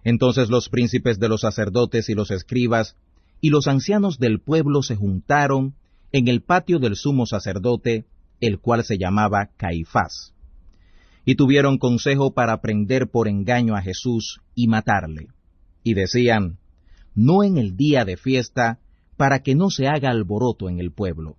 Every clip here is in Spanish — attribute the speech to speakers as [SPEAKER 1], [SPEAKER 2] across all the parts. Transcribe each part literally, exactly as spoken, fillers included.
[SPEAKER 1] Entonces los príncipes de los sacerdotes y los escribas y los ancianos del pueblo se juntaron en el patio del sumo sacerdote, el cual se llamaba Caifás, y tuvieron consejo para prender por engaño a Jesús y matarle. Y decían, no en el día de fiesta, para que no se haga alboroto en el pueblo.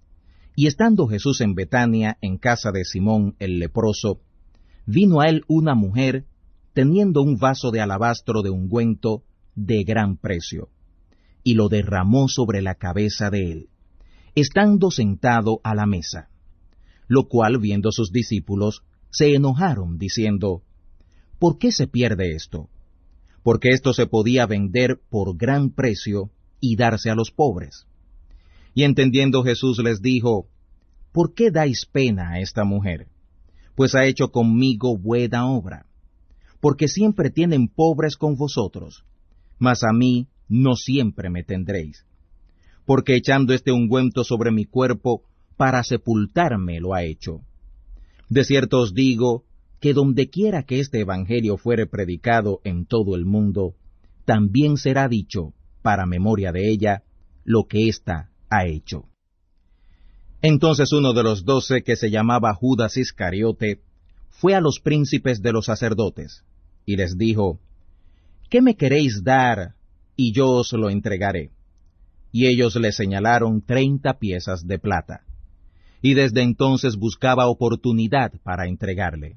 [SPEAKER 1] Y estando Jesús en Betania, en casa de Simón el leproso, vino a él una mujer, teniendo un vaso de alabastro de ungüento de gran precio, y lo derramó sobre la cabeza de él, estando sentado a la mesa. Lo cual, viendo sus discípulos, se enojaron, diciendo, ¿por qué se pierde esto? Porque esto se podía vender por gran precio y darse a los pobres. Y entendiendo Jesús les dijo, ¿por qué dais pena a esta mujer? Pues ha hecho conmigo buena obra. Porque siempre tienen pobres con vosotros, mas a mí no siempre me tendréis. Porque echando este ungüento sobre mi cuerpo, para sepultarme lo ha hecho. De cierto os digo, que dondequiera que este evangelio fuere predicado en todo el mundo, también será dicho, para memoria de ella, lo que ésta ha hecho. Entonces uno de los doce, que se llamaba Judas Iscariote, fue a los príncipes de los sacerdotes, y les dijo, ¿qué me queréis dar, y yo os lo entregaré? Y ellos le señalaron treinta piezas de plata. Y desde entonces buscaba oportunidad para entregarle.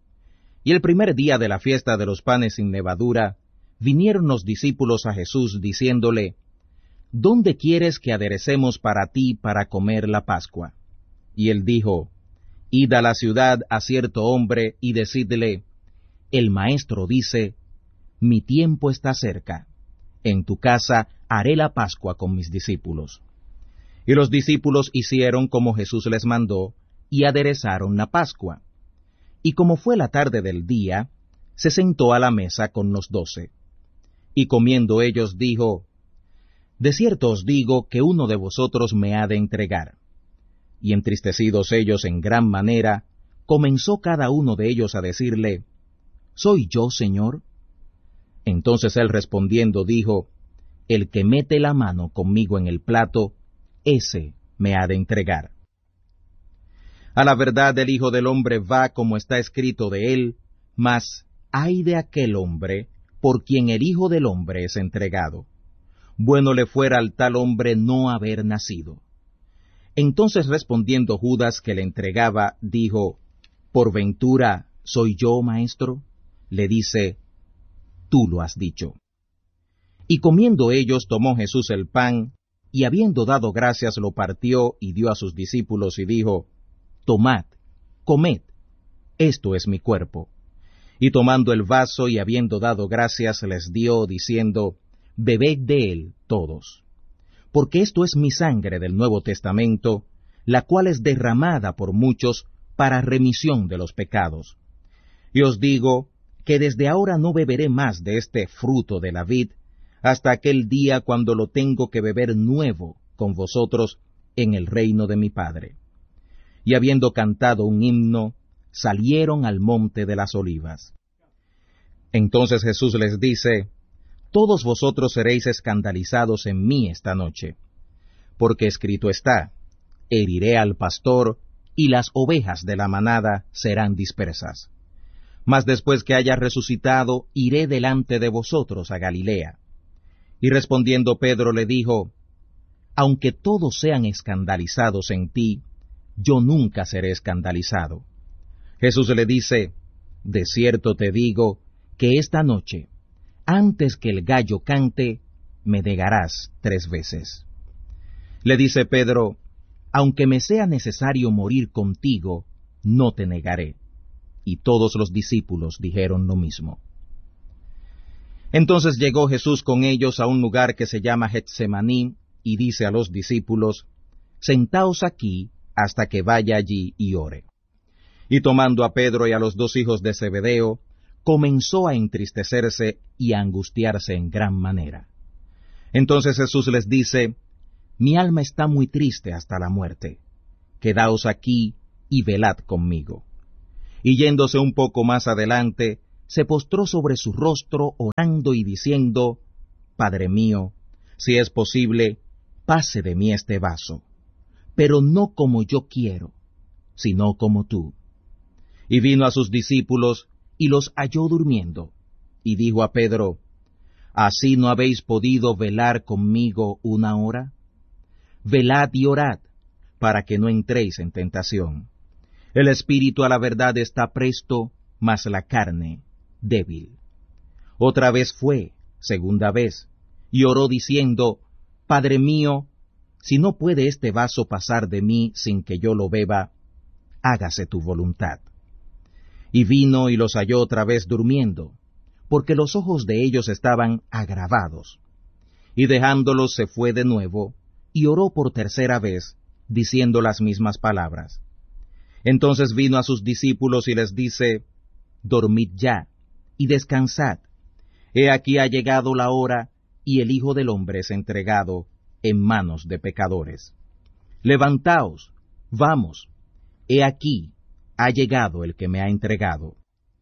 [SPEAKER 1] Y el primer día de la fiesta de los panes sin levadura, vinieron los discípulos a Jesús, diciéndole, ¿dónde quieres que aderecemos para ti para comer la Pascua? Y él dijo, id a la ciudad a cierto hombre, y decidle, el maestro dice, mi tiempo está cerca, en tu casa haré la Pascua con mis discípulos. Y los discípulos hicieron como Jesús les mandó, y aderezaron la Pascua. Y como fue la tarde del día, se sentó a la mesa con los doce. Y comiendo ellos dijo, de cierto os digo que uno de vosotros me ha de entregar. Y entristecidos ellos en gran manera, comenzó cada uno de ellos a decirle, ¿soy yo, Señor? Entonces él respondiendo dijo, el que mete la mano conmigo en el plato, ese me ha de entregar. A la verdad el Hijo del Hombre va como está escrito de él, mas ay de aquel hombre por quien el Hijo del Hombre es entregado. Bueno le fuera al tal hombre no haber nacido. Entonces respondiendo Judas, que le entregaba, dijo, ¿por ventura soy yo, maestro? Le dice, tú lo has dicho. Y comiendo ellos, tomó Jesús el pan, y habiendo dado gracias lo partió y dio a sus discípulos y dijo, tomad, comed, esto es mi cuerpo. Y tomando el vaso y habiendo dado gracias les dio, diciendo, bebed de él todos. Porque esto es mi sangre del Nuevo Testamento, la cual es derramada por muchos para remisión de los pecados. Y os digo que desde ahora no beberé más de este fruto de la vid, hasta aquel día cuando lo tengo que beber nuevo con vosotros en el reino de mi Padre. Y habiendo cantado un himno, salieron al monte de las olivas. Entonces Jesús les dice, todos vosotros seréis escandalizados en mí esta noche, porque escrito está, heriré al pastor, y las ovejas de la manada serán dispersas. Mas después que haya resucitado, iré delante de vosotros a Galilea. Y respondiendo Pedro le dijo, aunque todos sean escandalizados en ti, yo nunca seré escandalizado. Jesús le dice, de cierto te digo, que esta noche, antes que el gallo cante, me negarás tres veces. Le dice Pedro, aunque me sea necesario morir contigo, no te negaré. Y todos los discípulos dijeron lo mismo. Entonces llegó Jesús con ellos a un lugar que se llama Getsemaní, y dice a los discípulos, sentaos aquí hasta que vaya allí y ore. Y tomando a Pedro y a los dos hijos de Zebedeo, comenzó a entristecerse y a angustiarse en gran manera. Entonces Jesús les dice, mi alma está muy triste hasta la muerte. Quedaos aquí y velad conmigo. Y yéndose un poco más adelante, se postró sobre su rostro orando y diciendo, Padre mío, si es posible, pase de mí este vaso, pero no como yo quiero, sino como tú. Y vino a sus discípulos y los halló durmiendo, y dijo a Pedro, ¿así no habéis podido velar conmigo una hora? Velad y orad, para que no entréis en tentación. El espíritu a la verdad está presto, mas la carne débil. Otra vez fue, segunda vez, y oró diciendo, Padre mío, si no puede este vaso pasar de mí sin que yo lo beba, hágase tu voluntad. Y vino y los halló otra vez durmiendo, porque los ojos de ellos estaban agravados. Y dejándolos se fue de nuevo, y oró por tercera vez, diciendo las mismas palabras. Entonces vino a sus discípulos y les dice, Dormid ya, y descansad. He aquí ha llegado la hora, y el Hijo del Hombre es entregado en manos de pecadores. Levantaos, vamos, he aquí ha llegado el que me ha entregado.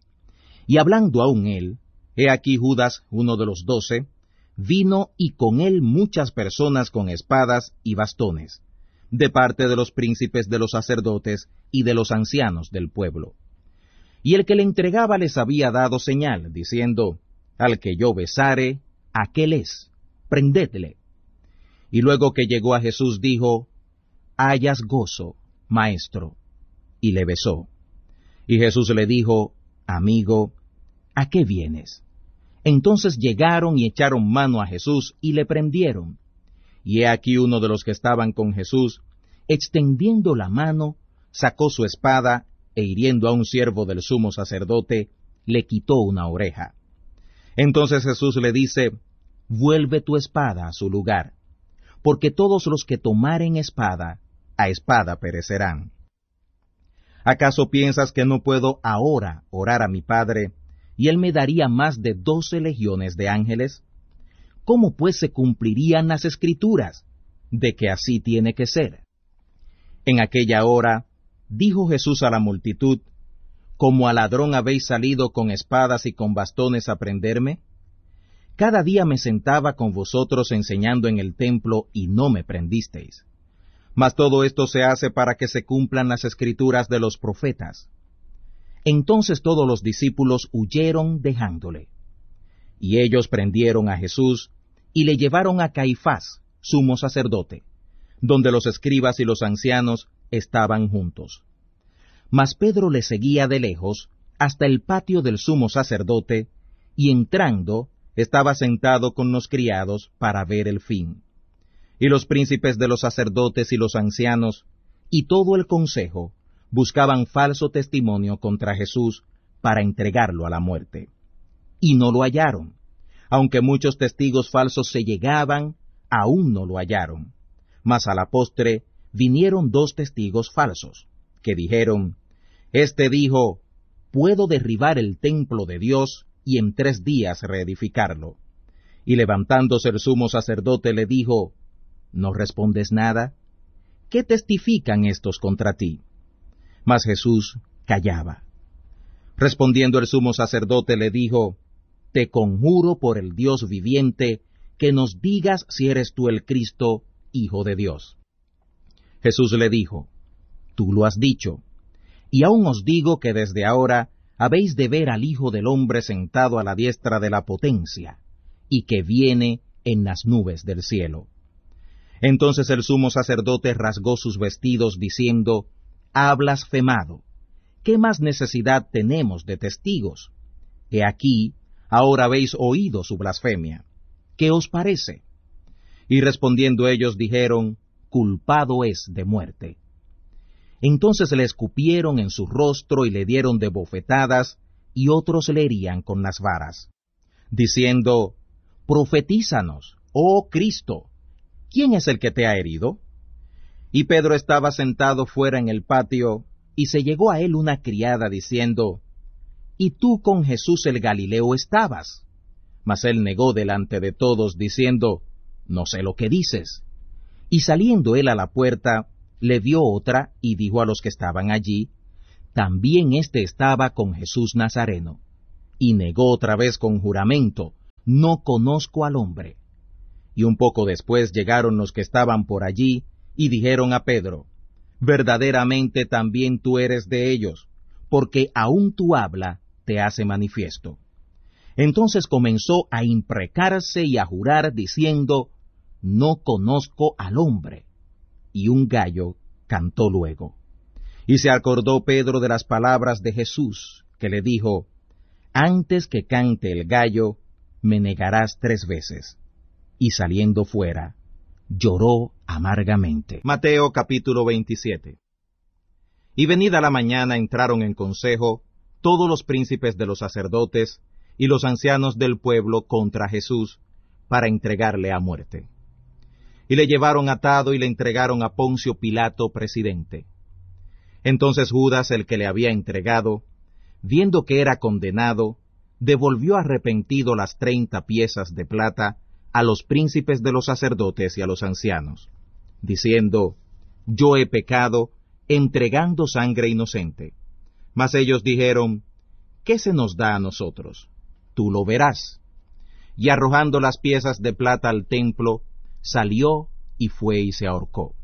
[SPEAKER 1] Y hablando aún él, he aquí Judas, uno de los doce, vino y con él muchas personas con espadas y bastones, de parte de los príncipes de los sacerdotes y de los ancianos del pueblo. Y el que le entregaba les había dado señal, diciendo, Al que yo besare, aquel es, prendedle. Y luego que llegó a Jesús dijo, Hayas gozo, maestro, y le besó. Y Jesús le dijo, Amigo, ¿a qué vienes? Entonces llegaron y echaron mano a Jesús y le prendieron. Y he aquí uno de los que estaban con Jesús, extendiendo la mano, sacó su espada, e hiriendo a un siervo del sumo sacerdote, le quitó una oreja. Entonces Jesús le dice, Vuelve tu espada a su lugar, porque todos los que tomaren espada, a espada perecerán. ¿Acaso piensas que no puedo ahora orar a mi Padre, y él me daría más de doce legiones de ángeles? ¿Cómo pues se cumplirían las Escrituras, de que así tiene que ser? En aquella hora, dijo Jesús a la multitud, ¿Como a ladrón habéis salido con espadas y con bastones a prenderme? Cada día me sentaba con vosotros enseñando en el templo, y no me prendisteis. Mas todo esto se hace para que se cumplan las Escrituras de los profetas. Entonces todos los discípulos huyeron dejándole. Y ellos prendieron a Jesús, y le llevaron a Caifás, sumo sacerdote, donde los escribas y los ancianos estaban juntos. Mas Pedro le seguía de lejos hasta el patio del sumo sacerdote, y entrando, estaba sentado con los criados para ver el fin. Y los príncipes de los sacerdotes y los ancianos, y todo el consejo, buscaban falso testimonio contra Jesús para entregarlo a la muerte. Y no lo hallaron. Aunque muchos testigos falsos se llegaban, aún no lo hallaron. Mas a la postre vinieron dos testigos falsos, que dijeron, Este dijo, puedo derribar el templo de Dios y en tres días reedificarlo. Y levantándose el sumo sacerdote le dijo, ¿no respondes nada? ¿Qué testifican estos contra ti? Mas Jesús callaba. Respondiendo el sumo sacerdote le dijo, Te conjuro por el Dios viviente, que nos digas si eres tú el Cristo, Hijo de Dios. Jesús le dijo, Tú lo has dicho, y aún os digo que desde ahora habéis de ver al Hijo del Hombre sentado a la diestra de la potencia, y que viene en las nubes del cielo. Entonces el sumo sacerdote rasgó sus vestidos, diciendo, Ha blasfemado. ¿Qué más necesidad tenemos de testigos? He aquí, ahora habéis oído su blasfemia. ¿Qué os parece? Y respondiendo ellos dijeron, Culpado es de muerte. Entonces le escupieron en su rostro y le dieron de bofetadas, y otros le herían con las varas, diciendo, Profetízanos, oh Cristo, ¿quién es el que te ha herido? Y Pedro estaba sentado fuera en el patio, y se llegó a él una criada diciendo, ¿Y tú con Jesús el Galileo estabas? Mas él negó delante de todos, diciendo, No sé lo que dices. Y saliendo él a la puerta, le vio otra, y dijo a los que estaban allí, También éste estaba con Jesús Nazareno. y negó otra vez con juramento, no conozco al hombre. Y un poco después llegaron los que estaban por allí, y dijeron a Pedro, verdaderamente también tú eres de ellos, porque aun tu habla te hace manifiesto. Entonces comenzó a imprecarse y a jurar, diciendo, no conozco al hombre. Y un gallo cantó luego. Y se acordó Pedro de las palabras de Jesús, que le dijo, antes que cante el gallo, me negarás tres veces. Y saliendo fuera, lloró amargamente. Mateo capítulo veintisiete. Y venida la mañana entraron en consejo todos los príncipes de los sacerdotes y los ancianos del pueblo contra Jesús, para entregarle a muerte. Y le llevaron atado y le entregaron a Poncio Pilato, presidente. Entonces Judas, el que le había entregado, viendo que era condenado, devolvió arrepentido las treinta piezas de plata a los príncipes de los sacerdotes y a los ancianos, diciendo, yo he pecado, entregando sangre inocente. Mas ellos dijeron, ¿qué se nos da a nosotros? Tú lo verás. Y arrojando las piezas de plata al templo, salió y fue y se ahorcó.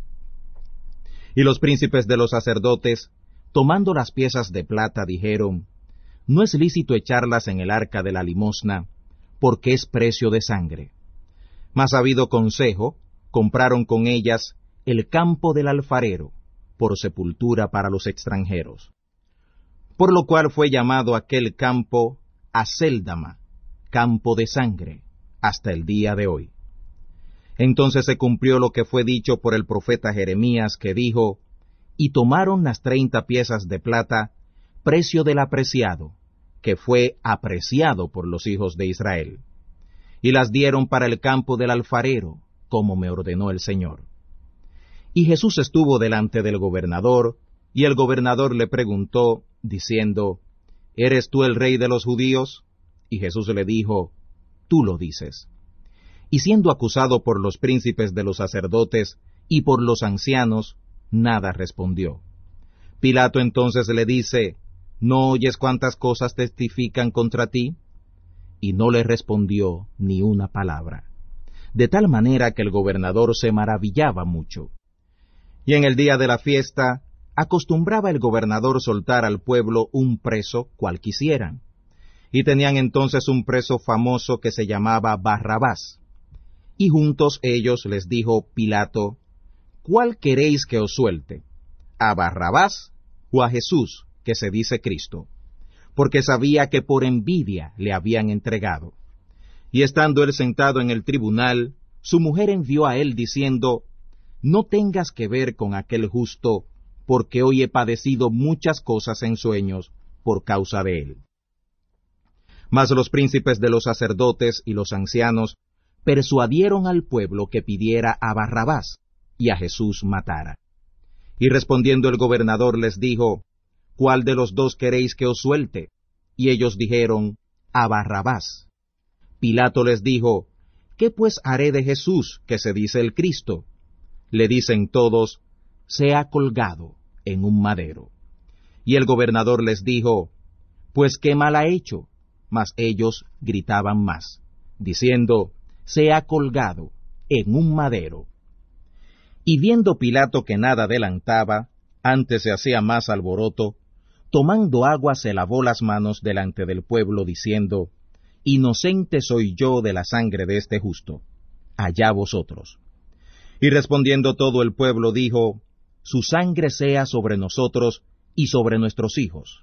[SPEAKER 1] Y los príncipes de los sacerdotes, tomando las piezas de plata, dijeron, no es lícito echarlas en el arca de la limosna, porque es precio de sangre. Mas habido consejo, compraron con ellas el campo del alfarero, por sepultura para los extranjeros. Por lo cual fue llamado aquel campo Acéldama, campo de sangre, hasta el día de hoy. Entonces se cumplió lo que fue dicho por el profeta Jeremías, que dijo, y tomaron las treinta piezas de plata, precio del apreciado, que fue apreciado por los hijos de Israel, y las dieron para el campo del alfarero, como me ordenó el Señor. Y Jesús estuvo delante del gobernador, y el gobernador le preguntó, diciendo, ¿eres tú el rey de los judíos? Y Jesús le dijo, tú lo dices. Y siendo acusado por los príncipes de los sacerdotes y por los ancianos, nada respondió. Pilato entonces le dice, ¿no oyes cuántas cosas testifican contra ti? Y no le respondió ni una palabra, de tal manera que el gobernador se maravillaba mucho. Y en el día de la fiesta, acostumbraba el gobernador soltar al pueblo un preso cual quisieran. Y tenían entonces un preso famoso que se llamaba Barrabás. Y juntos ellos les dijo Pilato, ¿cuál queréis que os suelte? ¿A Barrabás o a Jesús, que se dice Cristo? Porque sabía que por envidia le habían entregado. Y estando él sentado en el tribunal, su mujer envió a él diciendo, no tengas que ver con aquel justo, porque hoy he padecido muchas cosas en sueños por causa de él. Mas los príncipes de los sacerdotes y los ancianos persuadieron al pueblo que pidiera a Barrabás y a Jesús matara. Y respondiendo el gobernador les dijo, ¿cuál de los dos queréis que os suelte? Y ellos dijeron, a Barrabás. Pilato les dijo, ¿qué pues haré de Jesús, que se dice el Cristo? Le dicen todos, sea colgado en un madero. Y el gobernador les dijo, pues qué mal ha hecho. Mas ellos gritaban más, diciendo, sea colgado en un madero. Y viendo Pilato que nada adelantaba, antes se hacía más alboroto, tomando agua se lavó las manos delante del pueblo, diciendo, inocente soy yo de la sangre de este justo, allá vosotros. Y respondiendo todo el pueblo dijo, su sangre sea sobre nosotros y sobre nuestros hijos.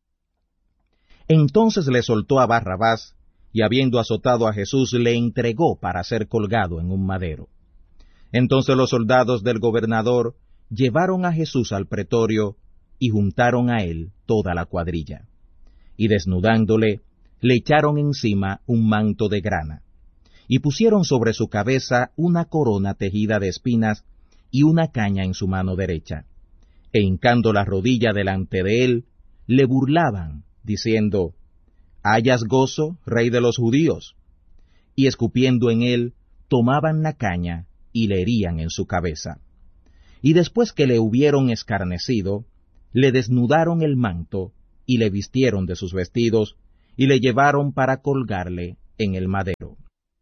[SPEAKER 1] Entonces le soltó a Barrabás, y habiendo azotado a Jesús, le entregó para ser colgado en un madero. Entonces los soldados del gobernador llevaron a Jesús al pretorio, y juntaron a él toda la cuadrilla. Y desnudándole, le echaron encima un manto de grana, y pusieron sobre su cabeza una corona tejida de espinas, y una caña en su mano derecha. E hincando la rodilla delante de él, le burlaban, diciendo, ¿hallas gozo, rey de los judíos? Y escupiendo en él, tomaban la caña, y le herían en su cabeza. Y después que le hubieron escarnecido, le desnudaron el manto, y le vistieron de sus vestidos, y le llevaron para colgarle en el madero.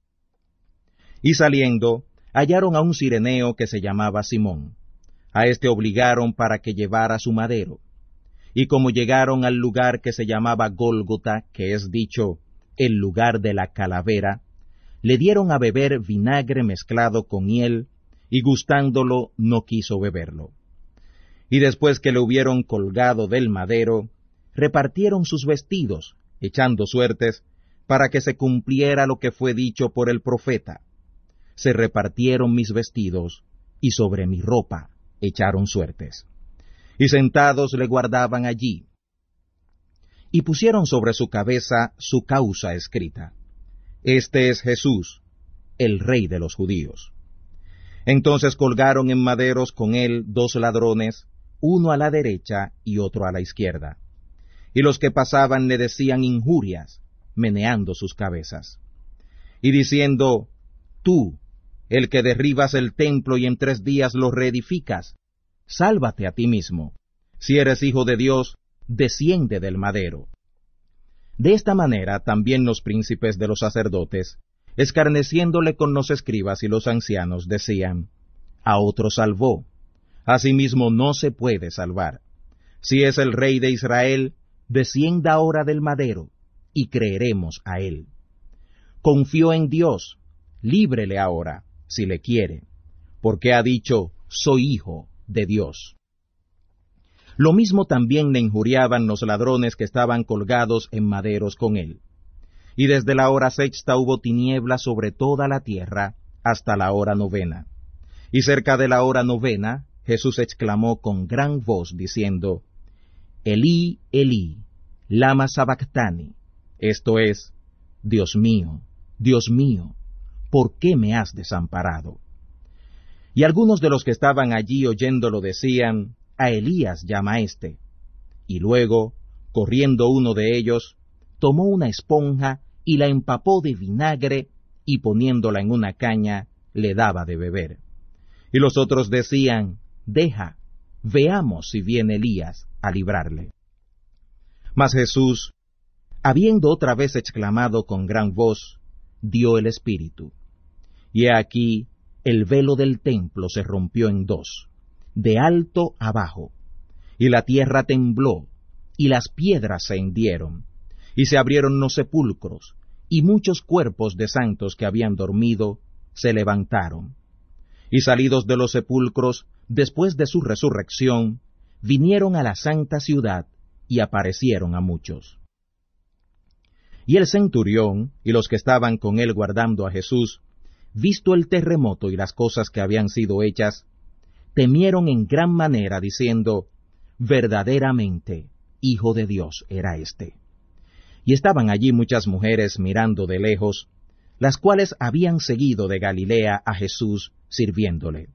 [SPEAKER 1] Y saliendo, hallaron a un cireneo que se llamaba Simón. A éste obligaron para que llevara su madero. Y como llegaron al lugar que se llamaba Gólgota, que es dicho, el lugar de la calavera, le dieron a beber vinagre mezclado con hiel, y gustándolo no quiso beberlo. Y después que le hubieron colgado del madero, repartieron sus vestidos, echando suertes, para que se cumpliera lo que fue dicho por el profeta. Se repartieron mis vestidos, y sobre mi ropa echaron suertes. Y sentados le guardaban allí. Y pusieron sobre su cabeza su causa escrita: Este es Jesús, el Rey de los judíos. Entonces colgaron en maderos con él dos ladrones, uno a la derecha y otro a la izquierda. Y los que pasaban le decían injurias, meneando sus cabezas. Y diciendo: Tú, el que derribas el templo y en tres días lo reedificas, sálvate a ti mismo. Si eres hijo de Dios, desciende del madero. De esta manera también los príncipes de los sacerdotes, escarneciéndole con los escribas y los ancianos, decían: A otro salvó, a sí mismo no se puede salvar. Si es el Rey de Israel, descienda ahora del madero, y creeremos a él. Confió en Dios, líbrele ahora, si le quiere, porque ha dicho: Soy hijo de Dios. Lo mismo también le injuriaban los ladrones que estaban colgados en maderos con él. Y desde la hora sexta hubo tinieblas sobre toda la tierra hasta la hora novena. Y cerca de la hora novena, Jesús exclamó con gran voz, diciendo: Elí, Elí, lama sabactani, esto es: Dios mío, Dios mío, ¿por qué me has desamparado? Y algunos de los que estaban allí oyéndolo decían: A Elías llama éste. Y luego, corriendo uno de ellos, tomó una esponja y la empapó de vinagre, y poniéndola en una caña, le daba de beber. Y los otros decían: Deja, veamos si viene Elías a librarle. Mas Jesús, habiendo otra vez exclamado con gran voz, dio el Espíritu. Y he aquí, el velo del templo se rompió en dos, de alto abajo, y la tierra tembló, y las piedras se hendieron, y se abrieron los sepulcros, y muchos cuerpos de santos que habían dormido se levantaron. Y salidos de los sepulcros, después de su resurrección, vinieron a la santa ciudad, y aparecieron a muchos. Y el centurión, y los que estaban con él guardando a Jesús, visto el terremoto y las cosas que habían sido hechas, temieron en gran manera, diciendo: Verdaderamente, Hijo de Dios era éste. Y estaban allí muchas mujeres mirando de lejos, las cuales habían seguido de Galilea a Jesús sirviéndole.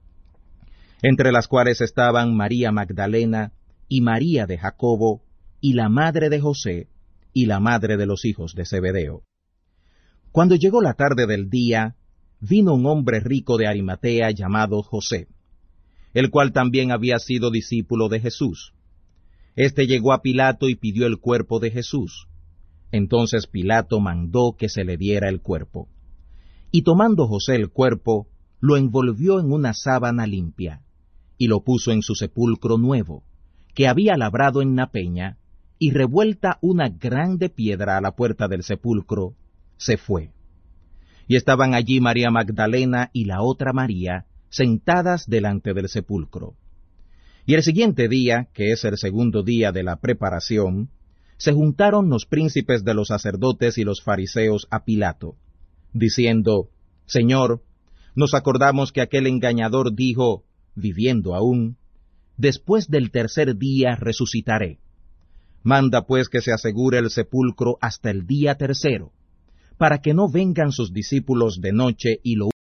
[SPEAKER 1] Entre las cuales estaban María Magdalena, y María de Jacobo, y la madre de José, y la madre de los hijos de Zebedeo. Cuando llegó la tarde del día, vino un hombre rico de Arimatea llamado José, el cual también había sido discípulo de Jesús. Este llegó a Pilato y pidió el cuerpo de Jesús. Entonces Pilato mandó que se le diera el cuerpo. Y tomando José el cuerpo, lo envolvió en una sábana limpia, y lo puso en su sepulcro nuevo, que había labrado en la peña, y revuelta una grande piedra a la puerta del sepulcro, se fue. Y estaban allí María Magdalena y la otra María, sentadas delante del sepulcro. Y el siguiente día, que es el segundo día de la preparación, se juntaron los príncipes de los sacerdotes y los fariseos a Pilato, diciendo: Señor, nos acordamos que aquel engañador dijo, viviendo aún: Después del tercer día resucitaré. Manda pues que se asegure el sepulcro hasta el día tercero, para que no vengan sus discípulos de noche y lo...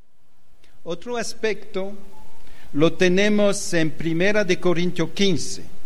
[SPEAKER 2] Otro aspecto lo tenemos en Primera de Corintios quince.